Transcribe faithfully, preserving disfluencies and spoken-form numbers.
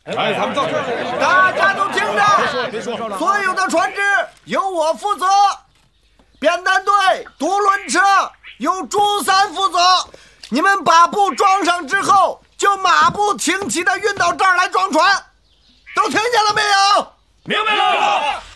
哎，咱们到这儿， 大家都听着，别说了，所有的船只由我负责，扁担队、独轮车由朱三负责。你们把布装上之后，就马不停蹄地运到这儿来装船，都听见了没有？ 明白了。